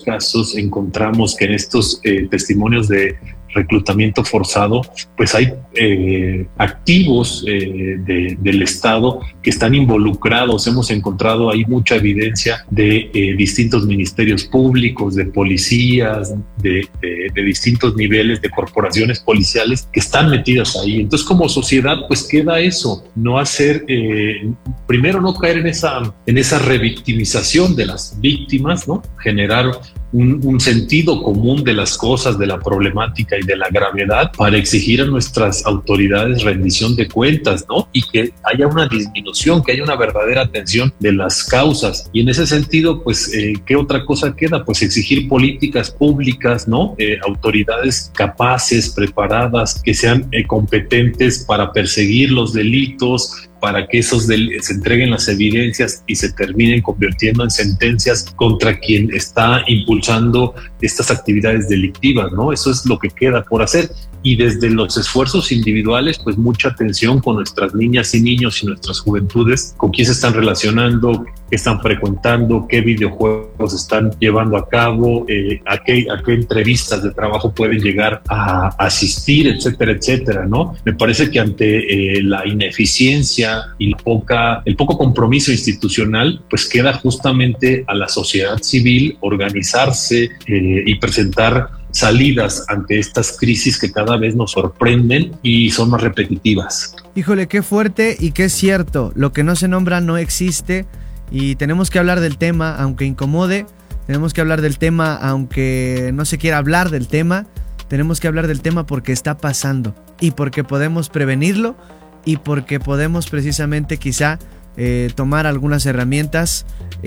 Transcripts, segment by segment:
casos encontramos que en estos testimonios de reclutamiento forzado, pues hay activos del Estado que están involucrados. Hemos encontrado ahí mucha evidencia de distintos ministerios públicos, de policías, de distintos niveles de corporaciones policiales que están metidas ahí. Entonces, como sociedad, pues queda eso, no hacer, primero no caer en esa revictimización de las víctimas, ¿no? Generar un sentido común de las cosas, de la problemática y de la gravedad para exigir a nuestras autoridades rendición de cuentas, ¿no? Y que haya una disminución, que haya una verdadera atención de las causas. Y en ese sentido, pues, ¿qué otra cosa queda? Pues exigir políticas públicas, ¿no? Autoridades capaces, preparadas, que sean competentes para perseguir los delitos, para que se entreguen las evidencias y se terminen convirtiendo en sentencias contra quien está impulsando estas actividades delictivas, ¿no? Eso es lo que queda por hacer. Y desde los esfuerzos individuales, pues mucha atención con nuestras niñas y niños y nuestras juventudes, con quién se están relacionando, qué están frecuentando, qué videojuegos están llevando a cabo, a qué entrevistas de trabajo pueden llegar a asistir, etcétera, etcétera, ¿no? Me parece que ante la ineficiencia y el poco compromiso institucional, pues queda justamente a la sociedad civil organizarse y presentar salidas ante estas crisis que cada vez nos sorprenden y son más repetitivas. Híjole, qué fuerte y qué cierto. Lo que no se nombra no existe y tenemos que hablar del tema, aunque incomode. Tenemos que hablar del tema, aunque no se quiera hablar del tema. Tenemos que hablar del tema porque está pasando y porque podemos prevenirlo y porque podemos precisamente quizá tomar algunas herramientas,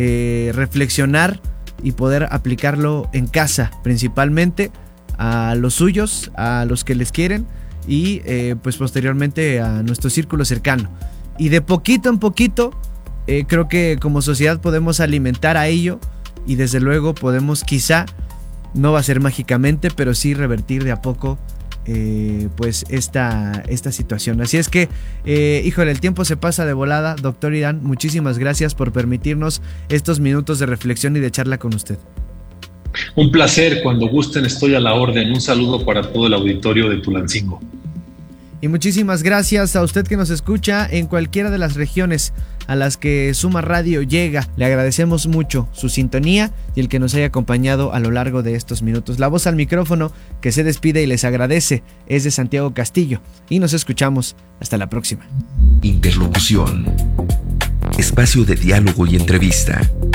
reflexionar y poder aplicarlo en casa, principalmente a los suyos, a los que les quieren y pues posteriormente a nuestro círculo cercano. Y de poquito en poquito creo que como sociedad podemos alimentar a ello y desde luego podemos, quizá, no va a ser mágicamente, pero sí revertir de a poco pues esta situación. Así es que, híjole, el tiempo se pasa de volada. Doctor Irán, muchísimas gracias por permitirnos estos minutos de reflexión y de charla con usted. Un placer, cuando gusten estoy a la orden. Un saludo para todo el auditorio de Tulancingo. Y muchísimas gracias a usted que nos escucha en cualquiera de las regiones a las que Suma Radio llega. Le agradecemos mucho su sintonía y el que nos haya acompañado a lo largo de estos minutos. La voz al micrófono que se despide y les agradece es de Santiago Castillo y nos escuchamos hasta la próxima. Interlocución. Espacio de diálogo y entrevista.